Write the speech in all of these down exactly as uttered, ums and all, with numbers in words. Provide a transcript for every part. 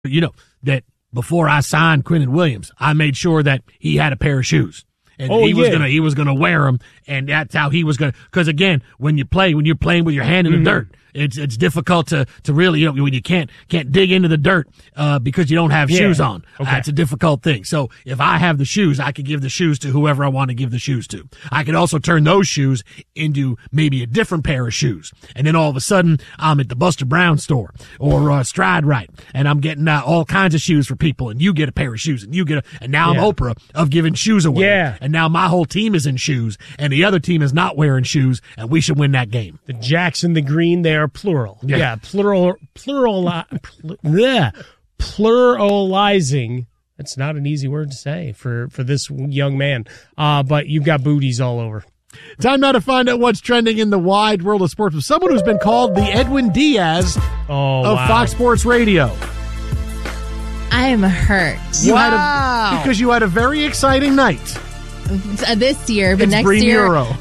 You know, that before I signed Quentin Williams, I made sure that he had a pair of shoes. And oh, he was yeah. gonna he was gonna wear them, and that's how he was gonna. Because again, when you play, when you're playing with your hand in the mm-hmm. dirt, it's it's difficult to to really, you know, when you can't can't dig into the dirt uh, because you don't have yeah. shoes on. Okay. Uh, it's a difficult thing. So if I have the shoes, I could give the shoes to whoever I want to give the shoes to. I could also turn those shoes into maybe a different pair of shoes, and then all of a sudden I'm at the Buster Brown store or uh, Stride Right, and I'm getting uh, all kinds of shoes for people, and you get a pair of shoes, and you get a, and now yeah. I'm Oprah of giving shoes away. Yeah. And now my whole team is in shoes, and the other team is not wearing shoes, and we should win that game. The Jackson, the Green, they are plural. Yeah, yeah plural, plural, pl- yeah, pluralizing. That's not an easy word to say for, for this young man. Uh, but you've got booties all over. Time now to find out what's trending in the wide world of sports with someone who's been called the Edwin Diaz oh, of wow. Fox Sports Radio. I'm hurt. You wow. had a, because you had a very exciting night. Uh, this year, but it's next Bree year. Muro.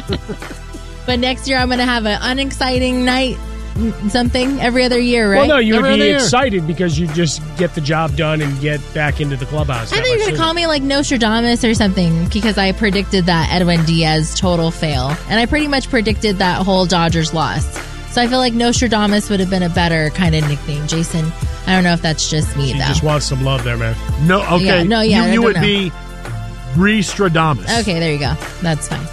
But next year, I'm going to have an unexciting night, something every other year, right? Well, no, you every would be other excited because you just get the job done and get back into the clubhouse. I thought you were going to call me like Nostradamus or something because I predicted that Edwin Diaz total fail. And I pretty much predicted that whole Dodgers loss. So I feel like Nostradamus would have been a better kind of nickname. Jason, I don't know if that's just me, she though. just wants some love there, man. No, okay. Yeah, no, yeah, You, I you don't would know. be Breestradamus. Okay, there you go. That's fine.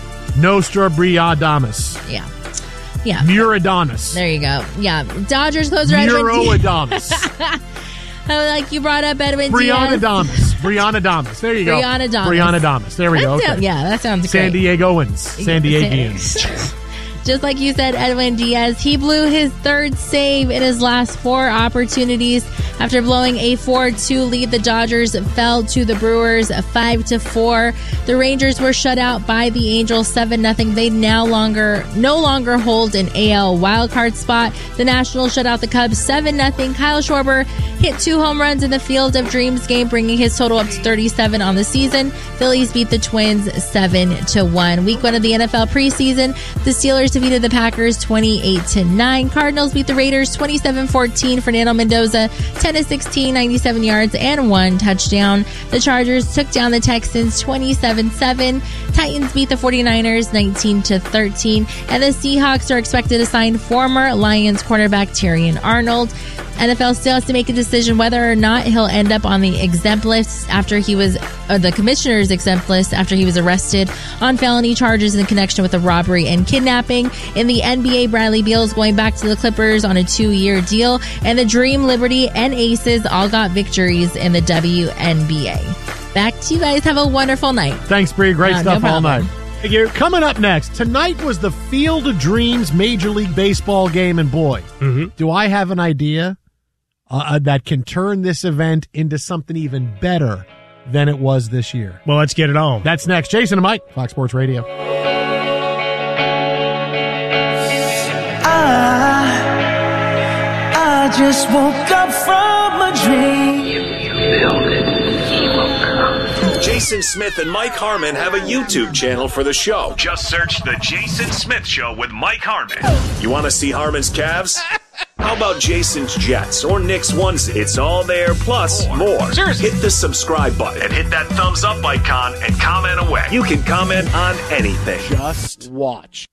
Nostrabriadamus. Yeah. Yeah. Muradamus. There you go. Yeah. Dodgers closer Edwin Diaz. Muroadamus. Oh, like you brought up Edwin Diaz. Briannadamus. Briannadamus. There you go. Briannadamus. Briannadamus. There we That go. sound- Okay. yeah, that sounds San great. Diegoans. San Diegians. Just like you said, Edwin Diaz, he blew his third save in his last four opportunities. After blowing a four two lead, the Dodgers fell to the Brewers five to four. The Rangers were shut out by the Angels seven nothing. They now longer no longer hold an A L wildcard spot. The Nationals shut out the Cubs seven nothing. Kyle Schwarber hit two home runs in the Field of Dreams game, bringing his total up to thirty-seven on the season. Phillies beat the Twins seven to one. Week one of the N F L preseason, the Steelers defeated the Packers twenty-eight to nine. Cardinals beat the Raiders twenty-seven fourteen. Fernando Mendoza ten to sixteen, ninety-seven yards and one touchdown. The Chargers took down the Texans twenty-seven seven. Titans beat the 49ers nineteen to thirteen. And the Seahawks are expected to sign former Lions cornerback Terrion Arnold. N F L still has to make a decision whether or not he'll end up on the exempt list after he was, or the commissioner's exempt list after he was arrested on felony charges in connection with a robbery and kidnapping. In the N B A, Bradley Beal is going back to the Clippers on a two-year deal, and the Dream, Liberty, and Aces all got victories in the W N B A. Back to you guys. Have a wonderful night. Thanks, Bree. Great Uh, stuff no all problem. night. Thank you. Coming up next, tonight was the Field of Dreams Major League Baseball game, and boy, Mm-hmm. do I have an idea uh, that can turn this event into something even better than it was this year. Well, let's get it on. That's next. Jason and Mike, Fox Sports Radio. I, I just woke up from a dream. You, you build it, he will come. Jason Smith and Mike Harmon have a YouTube channel for the show. Just search The Jason Smith Show with Mike Harmon. You want to see Harmon's calves? How about Jason's Jets or Nick's onesie? It's all there, plus more. Seriously. Hit the subscribe button. And hit that thumbs up icon and comment away. You can comment on anything. Just watch.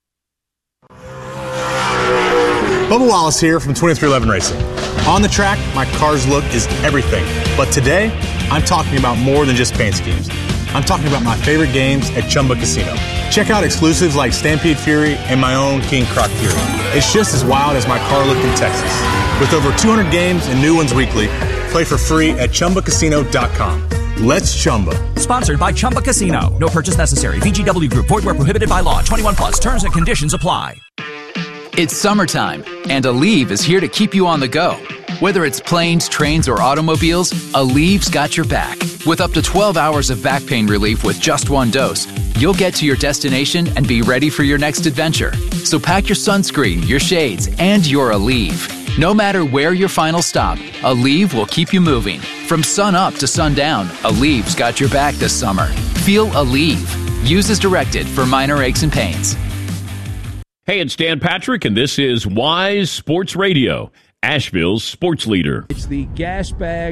Bubba Wallace here from twenty-three eleven Racing. On the track, my car's look is everything. But today, I'm talking about more than just paint schemes. I'm talking about my favorite games at Chumba Casino. Check out exclusives like Stampede Fury and my own King Croc Fury. It's just as wild as my car look in Texas. With over two hundred games and new ones weekly, play for free at Chumba Casino dot com. Let's Chumba. Sponsored by Chumba Casino. No purchase necessary. V G W Group. Void where prohibited by law. twenty-one plus. Terms and conditions apply. It's summertime, and Aleve is here to keep you on the go. Whether it's planes, trains, or automobiles, Aleve's got your back. With up to twelve hours of back pain relief with just one dose, you'll get to your destination and be ready for your next adventure. So pack your sunscreen, your shades, and your Aleve. No matter where your final stop, Aleve will keep you moving. From sun up to sundown, Aleve's got your back this summer. Feel Aleve. Use as directed for minor aches and pains. Hey, it's Dan Patrick, and this is Wise Sports Radio. Asheville's sports leader. It's the gas bag